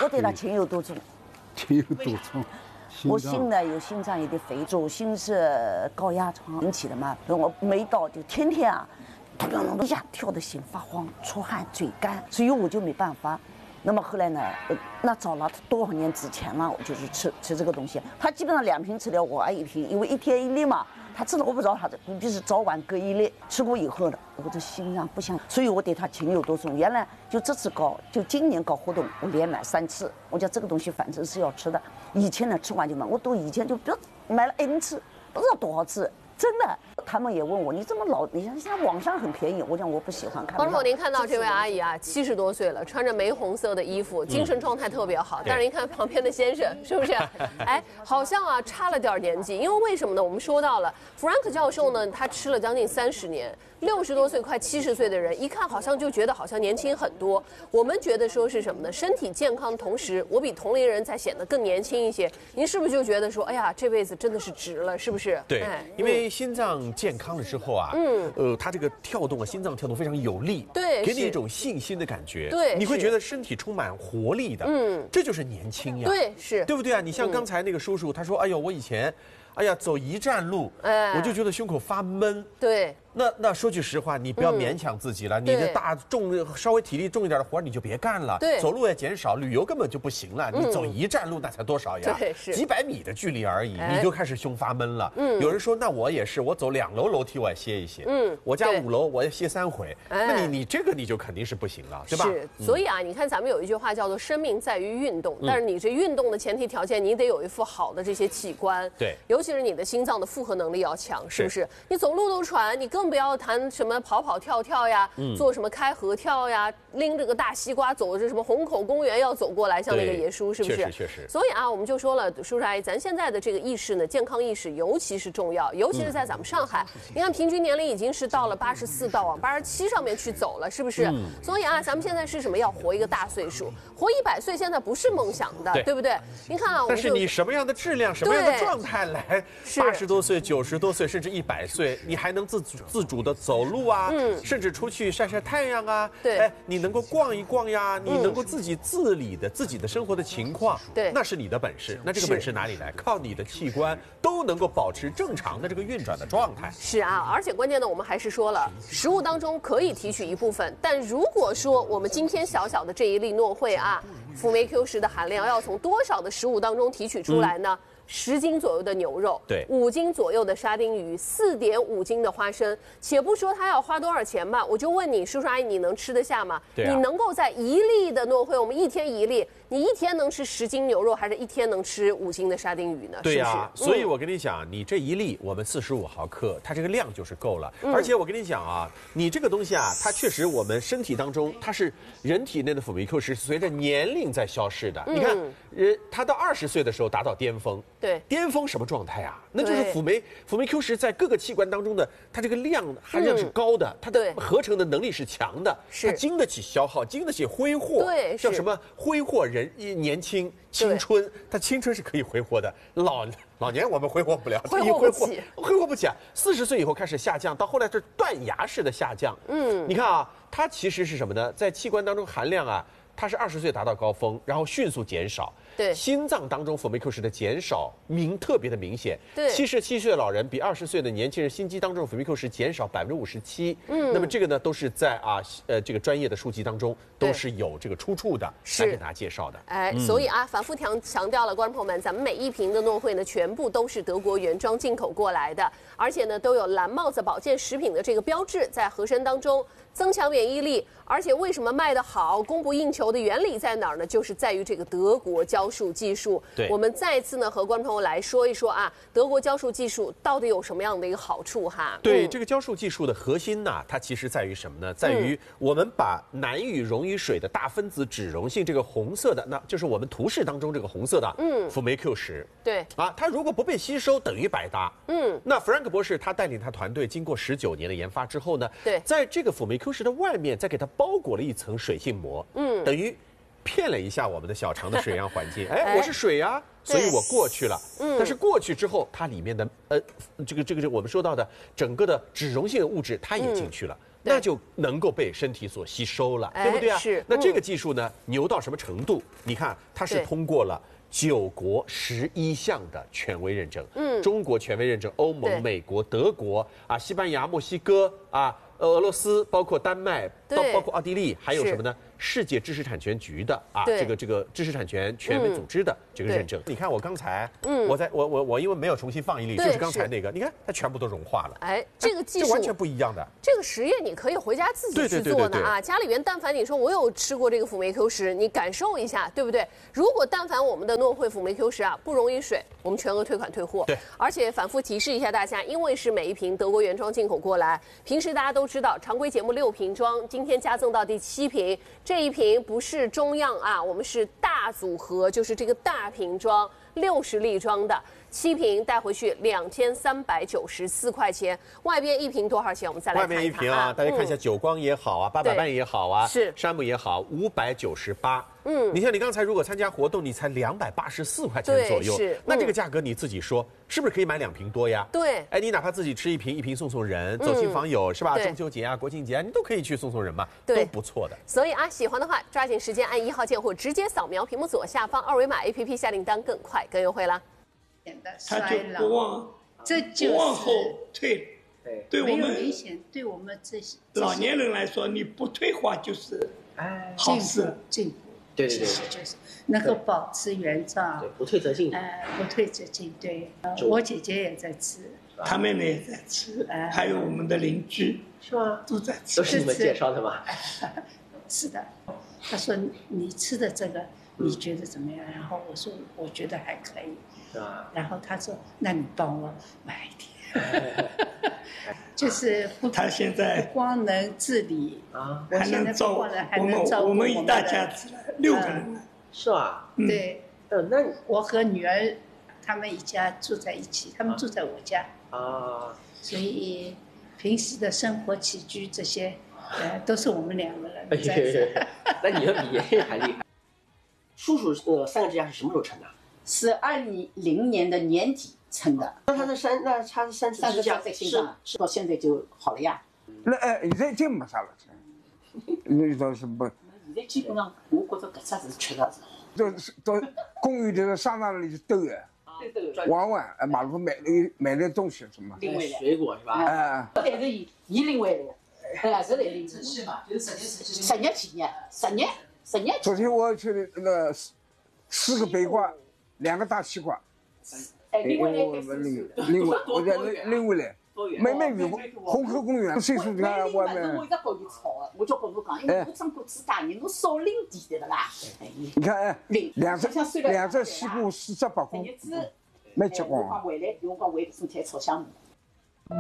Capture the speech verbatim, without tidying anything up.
我对他情有独钟。 情有独钟。 我心呢有心脏有点肥，左心是高压床引起的嘛，我没到就天天啊，突然一下跳得心发慌、出汗、嘴干，所以我就没办法。那么后来呢，呃、那早了多少年之前了，我就是吃吃这个东西，他基本上两瓶吃了，我一瓶，因为一天一粒嘛。他吃了我不知道他的，就是早晚各一粒。吃过以后呢，我的心脏不想，所以我对他情有独钟。原来就这次搞，就今年搞活动，我连买三次。我讲这个东西反正是要吃的。以前呢吃完就买，我都以前就不要买了 N 次，不知道多少次，真的。他们也问我，你这么老，你像现在网上很便宜，我讲我不喜欢看。 观众朋友，您看到这位阿姨啊，七十多岁了，穿着玫红色的衣服，精神状态特别好。嗯、但是您看旁边的先生，是不是？哎，好像啊差了点年纪。因为为什么呢？我们说到了弗兰克教授呢，他吃了将近三十年，六十多岁快七十岁的人，一看好像就觉得好像年轻很多。我们觉得说是什么呢？身体健康的同时，我比同龄人才显得更年轻一些。您是不是就觉得说，哎呀，这辈子真的是值了，是不是？ 对， 哎、 因为心脏健康了之后啊，嗯，呃，它这个跳动啊，心脏跳动非常有力， 对， 给你一种信心的感觉， 对， 你会觉得身体充满活力的，嗯，这就是年轻呀， 对，是， 对不对啊？你像刚才那个叔叔，他说，哎呦，我以前，哎呀，走一站路，哎，我就觉得胸口发闷， 对。 那那说句实话，你不要勉强自己了。嗯、你的大重稍微体力重一点的活你就别干了。 对， 走路也减少，旅游根本就不行了。嗯、你走一站路那才多少呀？ 对，是几百米的距离而已，哎、你就开始胸发闷了。嗯，有人说那我也是，我走两楼楼梯我也歇一歇。嗯，我家五楼我也歇三回。哎、那你你这个你就肯定是不行了，对吧？ 是，嗯、所以啊，你看咱们有一句话叫做“生命在于运动”，嗯、但是你这运动的前提条件，你得有一副好的这些器官。 对， 尤其是你的心脏的负荷能力要强，是不是？是你走路都喘，你更不要谈什么。什么跑跑跳跳呀，嗯、做什么开合跳呀，拎着个大西瓜走着什么虹口公园要走过来，像那个爷叔，是不是？ 确实确实。 所以啊，我们就说了，叔叔阿姨，咱现在的这个意识呢，健康意识尤其是重要，尤其是在咱们上海，嗯、你看平均年龄已经是到了八十四，到往八十七上面去走了，是不是？嗯、所以啊，咱们现在是什么？要活一个大岁数，活一百岁现在不是梦想的，对, 对不对？您看啊， 但是你什么样的质量、什么样的状态来八十多岁、九十多岁，甚至一百岁，你还能自主自主的走路？路啊，嗯，甚至出去晒晒太阳啊， 对， 哎，你能够逛一逛呀，你能够自己自理的、嗯、自己的生活的情况， 对， 那是你的本事。那这个本事哪里来？靠你的器官都能够保持正常的这个运转的状态。 是啊，而且关键的，我们还是说了，食物当中可以提取一部分，但如果说我们今天小小的这一粒诺慧啊，辅酶 Q 十的含量要从多少的食物当中提取出来呢？嗯十斤左右的牛肉， 对， 五斤左右的沙丁鱼，四点五斤的花生。且不说它要花多少钱吧，我就问你，叔叔阿姨，你能吃得下吗？ 对啊、 你能够在一粒的诺慧，我们一天一粒，你一天能吃十斤牛肉，还是一天能吃五斤的沙丁鱼呢？ 对呀、 啊， 所以我跟你讲，你这一粒我们四十五毫克，它这个量就是够了。嗯、而且我跟你讲啊，你这个东西啊，它确实我们身体当中，它是人体内的辅酶 Q 十随着年龄在消逝的。嗯、你看，人他到二十岁的时候达到巅峰， 对， 巅峰什么状态啊？那就是辅酶辅酶 Q 十在各个器官当中的它这个量含量是高的，嗯、它的合成的能力是强的，它经得起消耗，经得起挥霍。 对， 叫什么挥霍人年轻青春？它青春是可以挥霍的，老老年我们挥霍不了， 挥霍不起， 挥霍不起啊！四十岁以后开始下降，到后来是断崖式的下降。嗯，你看啊，它其实是什么呢？在器官当中含量啊，它是二十岁达到高峰，然后迅速减少。 对， 心脏当中辅酶 Q 十的减少明特别的明显。 对， 七十七岁的老人比二十岁的年轻人心肌当中的辅酶 Q 十减少百分之五十七。嗯，那么这个呢，都是在啊呃这个专业的书籍当中都是有这个出处的，来给大家介绍的。 哎，嗯、所以啊，反复强强调了，观众朋友们，咱们每一瓶的诺慧呢，全部都是德国原装进口过来的，而且呢，都有蓝帽子保健食品的这个标志在盒身当中。增强免疫力，而且为什么卖得好、供不应求的原理在哪儿呢？就是在于这个德国胶束技术。 对， 我们再次呢和观众朋友来说一说啊，德国胶束技术到底有什么样的一个好处哈？ 对，嗯、这个胶束技术的核心呢，它其实在于什么呢？在于我们把难以溶于水的大分子脂溶性这个红色的，那就是我们图示当中这个红色的，嗯，辅酶 Q 十。 对， 啊，它如果不被吸收，等于白搭。嗯，那弗兰克博士他带领他团队经过十九年的研发之后呢， 对， 在这个辅酶 Q 十的外面再给它包裹了一层水性膜，嗯，等于骗了一下我们的小肠的水样环境。哎，我是水呀、啊，所以我过去了。嗯，但是过去之后，它里面的呃，这个这个这个我们说到的整个的脂溶性的物质，它也进去了。嗯， 那就能够被身体所吸收了，对不对啊？ 是。 那这个技术呢，牛到什么程度？你看，它是通过了九国十一项的权威认证，嗯，中国权威认证，欧盟、美国、德国啊，西班牙、墨西哥啊。俄罗斯包括丹麦，到包括奥地利，还有什么呢？世界知识产权局的啊，这个这个知识产权权威组织的这个认证。你看我刚才，嗯，我在我我我因为没有重新放一粒，就是刚才那个，你看它全部都融化了。 哎，这个技术完全不一样的。 这个实验你可以回家自己去做的啊。家里边但凡你说我有吃过这个辅酶 Q 十，你感受一下，对不对？如果但凡我们的诺惠辅酶 Q 十啊不溶于水，我们全额退款退货。 对， 而且反复提示一下大家，因为是每一瓶德国原装进口过来，平时大家都知道常规节目六瓶装，今天加赠到第七瓶，这一瓶不是中样啊，我们是大组合，就是这个大瓶装，六十粒装的。七瓶带回去两千三百九十四块钱，外边一瓶多少钱？我们再来看一看。 外面一瓶啊，大家看一下，久光也好啊，八佰伴也好啊， 是山姆也好，五百九十八。嗯，你像你刚才如果参加活动，你才两百八十四块钱左右， 是。 那这个价格你自己说，是不是可以买两瓶多呀？ 对。 哎，你哪怕自己吃一瓶，一瓶送送人，走亲访友是吧？中秋节啊、国庆节啊，你都可以去送送人嘛，都不错的。 所以啊，喜欢的话，抓紧时间按一号键或直接扫描屏幕左下方二维码 A P P 下订单，更快更优惠了。 他就不往这就是不往后退，对我们明显对我们这些老年人来说，你不退化就是好事， 进步， 对对对， 就是能够保持原状， 对，不退则进， 哎，不退则进，对，我姐姐也在吃， 他妹妹也在吃，还有我们的邻居是吗？ 都在吃， 都是你们介绍的吗？ 是的，他说你吃的这个你觉得怎么样？然后我说我觉得还可以。然后他说：“那你帮我买一点，就是不他现在不光能自理啊， 还能照顾我们我们一大家子六个人， 是吧？ 对， 呃，那我和女儿他们一家住在一起，他们住在我家啊， 所以平时的生活起居这些，呃，都是我们两个人在做。那你要比爷爷还厉害。叔叔，呃，三个支架是什么时候成的？” 是二零零年的年底成的。 那他的三，那他的三支支架在心脏，到现在就好了呀。 那哎，现在已经没啥了，那倒是不。 现在基本上，我觉着搿只是确实是。到到公园里头商场里去兜的，玩玩，哎，马路买那买点东西什么。 拎回来。 水果是吧？ 哎。 但是伊伊拎回来，哎，是来拎。十年嘛，就是十年十年。十年几年？十年十年。 昨天我去那个四个北瓜。两个大西瓜， 哎，另外另外我再另外来，每每有虹口公园岁数大，我们。 我一直跟伊吵的，我就跟侬讲，因为我长过子大人，侬少拎点的啦。 你看哎，两只两只西瓜四只八块，没结棍。 我讲回来，我讲回蔬菜炒香菇，